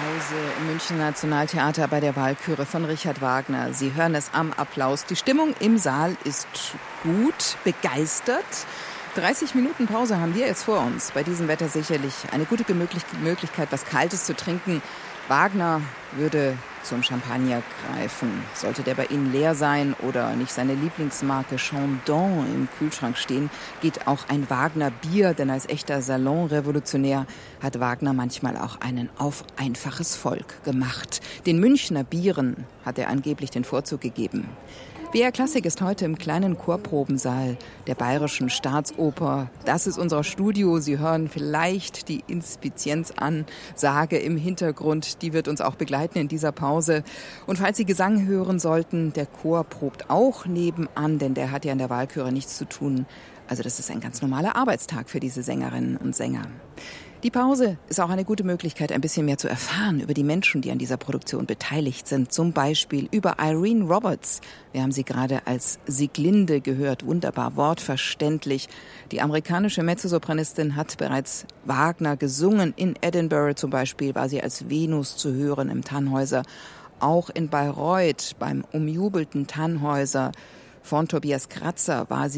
Pause im Münchner Nationaltheater bei der Walküre von Richard Wagner. Sie hören es am Applaus. Die Stimmung im Saal ist gut, begeistert. 30 Minuten Pause haben wir jetzt vor uns. Bei diesem Wetter sicherlich eine gute Möglichkeit, was Kaltes zu trinken. Wagner würde zum Champagner greifen. Sollte der bei Ihnen leer sein oder nicht seine Lieblingsmarke Chandon im Kühlschrank stehen, geht auch ein Wagner-Bier, denn als echter Salonrevolutionär hat Wagner manchmal auch einen auf einfaches Volk gemacht. Den Münchner Bieren hat er angeblich den Vorzug gegeben. BR Klassik ist heute im kleinen Chorprobensaal der Bayerischen Staatsoper. Das ist unser Studio. Sie hören vielleicht die Inspizienzansage im Hintergrund. Die wird uns auch begleiten in dieser Pause. Und falls Sie Gesang hören sollten, der Chor probt auch nebenan, denn der hat ja in der Walküre nichts zu tun. Also das ist ein ganz normaler Arbeitstag für diese Sängerinnen und Sänger. Die Pause ist auch eine gute Möglichkeit, ein bisschen mehr zu erfahren über die Menschen, die an dieser Produktion beteiligt sind. Zum Beispiel über Irene Roberts. Wir haben sie gerade als Sieglinde gehört. Wunderbar, wortverständlich. Die amerikanische Mezzosopranistin hat bereits Wagner gesungen. In Edinburgh zum Beispiel war sie als Venus zu hören im Tannhäuser. Auch in Bayreuth beim umjubelten Tannhäuser von Tobias Kratzer war sie